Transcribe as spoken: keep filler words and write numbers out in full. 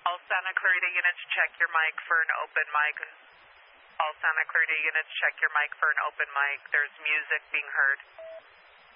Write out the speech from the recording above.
All Santa Clarita units, check your mic for an open mic. All Santa Clarita units, check your mic for an open mic. There's music being heard.